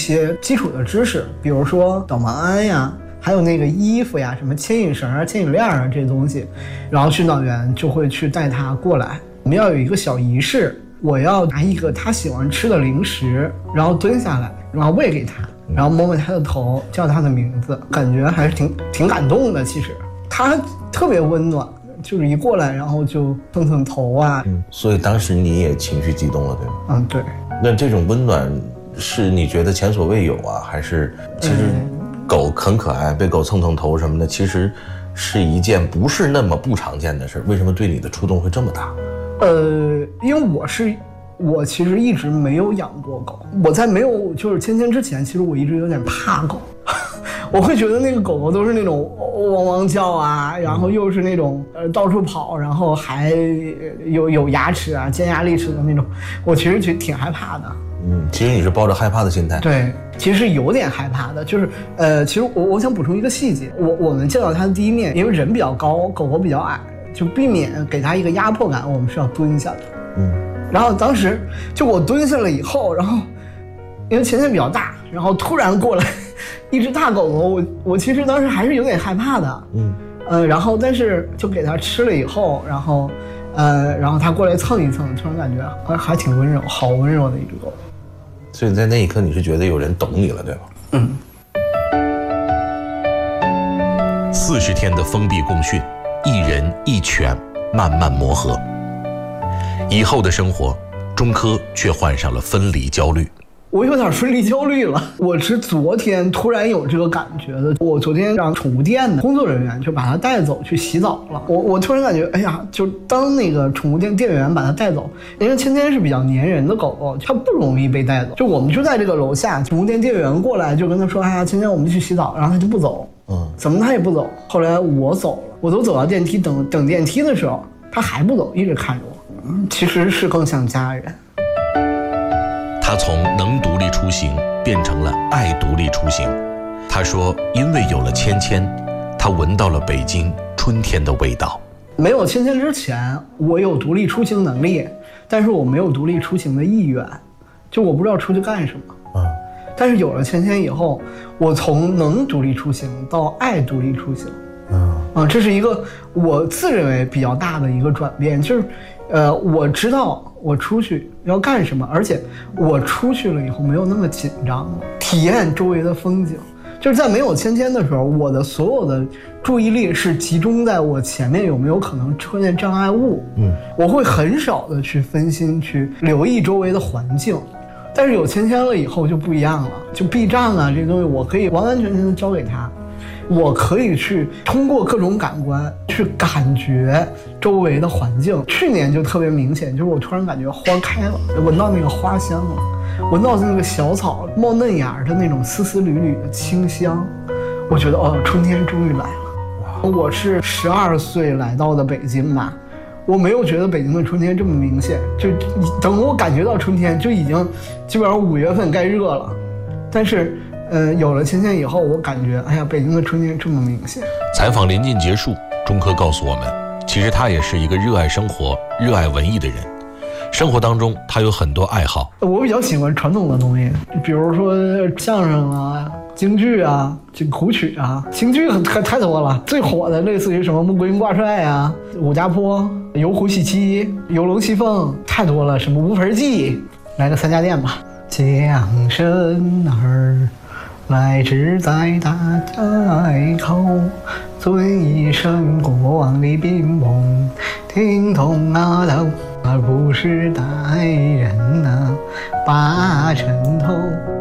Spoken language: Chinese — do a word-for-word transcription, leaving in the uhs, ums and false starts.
些基础的知识，比如说导盲鞍呀，还有那个衣服呀，什么牵引绳啊、牵引链啊这些东西，然后训导员就会去带他过来。我们要有一个小仪式，我要拿一个他喜欢吃的零食，然后蹲下来，然后喂给他，然后摸摸他的头，叫他的名字，感觉还是挺挺感动的。其实他特别温暖，就是一过来然后就蹭蹭头啊。 嗯，所以当时你也情绪激动了，对吗？ 嗯，对。 那这种温暖是你觉得前所未有啊，还是其实狗很可爱，被狗蹭蹭头什么的，其实是一件不是那么不常见的事？为什么对你的触动会这么大？ 呃，因为我是我其实一直没有养过狗，我在没有就是芊芊之前，其实我一直有点怕狗。我会觉得那个狗狗都是那种汪汪叫啊，然后又是那种呃到处跑，然后还有有牙齿啊、尖牙利齿的那种，我其实挺害怕的。 嗯，其实你是抱着害怕的心态。 对，其实有点害怕的，就是呃，其实我我想补充一个细节，我我们见到它的第一面，因为人比较高，狗狗比较矮，就避免给它一个压迫感，我们是要蹲下的。嗯，然后当时就我蹲下了以后，然后因为芊芊比较大，然后突然过来一只大狗狗，我我其实当时还是有点害怕的。嗯，呃，然后但是就给它吃了以后，然后呃，然后它过来蹭一蹭，突然感觉还还挺温柔，好温柔的一只狗。 所以在那一刻你是觉得有人懂你了，对吧？ 嗯。 四十天的封闭共训，一人一犬慢慢磨合。以后的生活，钟科却患上了分离焦虑。 我有点分离焦虑了，我是昨天突然有这个感觉的。我昨天让宠物店的工作人员就把它带走去洗澡了。我我突然感觉，哎呀，就当那个宠物店店员把它带走，因为芊芊是比较粘人的狗狗，它不容易被带走。就我们就在这个楼下，宠物店店员过来就跟他说，哎呀，芊芊我们去洗澡，然后他就不走，嗯，怎么他也不走。后来我走了，我都走到电梯等等电梯的时候，他还不走，一直看着我。嗯，其实是更像家人。 他从能独立出行变成了爱独立出行。他说，因为有了芊芊，他闻到了北京春天的味道。 没有芊芊之前，我有独立出行能力，但是我没有独立出行的意愿，就我不知道出去干什么。嗯，但是有了芊芊以后，我从能独立出行到爱独立出行。嗯，啊，这是一个我自认为比较大的一个转变，就是，呃，我知道我出去要干什么，而且我出去了以后没有那么紧张了，体验周围的风景。就是在没有芊芊的时候，我的所有的注意力是集中在我前面有没有可能出现障碍物，嗯，我会很少的去分心去留意周围的环境。但是有芊芊了以后就不一样了，就避障啊这些东西我可以完完全全的交给他。我可以去通过各种感官去感觉周围的环境。去年就特别明显，就是我突然感觉花开了，闻到那个花香了，闻到那个小草冒嫩芽的那种丝丝缕缕的清香，我觉得哦，春天终于来了。我是十二岁来到的北京嘛，我没有觉得北京的春天这么明显，就等我感觉到春天就已经基本上五月份该热了，但是呃，有了芊芊以后，我感觉，哎呀，北京的春天这么明显。 采访临近结束，钟科告诉我们，其实他也是一个热爱生活、热爱文艺的人。生活当中，他有很多爱好。 我比较喜欢传统的东西，比如说相声啊、京剧啊、这古曲啊。京剧太太多了，最火的类似于什么穆桂英挂帅啊、武家坡、游虎戏妻、游龙戏凤，太多了。什么无盆记，来个三家店吧。将身儿来至在大寨口，尊一声国王的宾朋，听筒啊头，而不是带人啊把枕头。